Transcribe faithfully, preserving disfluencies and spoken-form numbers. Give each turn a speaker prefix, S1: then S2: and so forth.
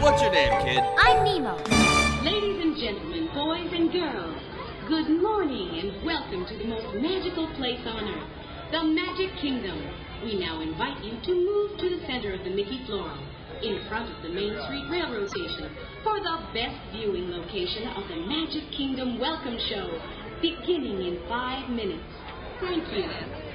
S1: what's your name, kid?
S2: I'm Nemo.
S3: Ladies and gentlemen, boys and girls, good morning and welcome to the most magical place on earth, the Magic Kingdom. We now invite you to move to the center of the Mickey Floral, in front of the Main Street Railroad Station, for the best viewing location of the Magic Kingdom Welcome Show, beginning in five minutes. Thank you.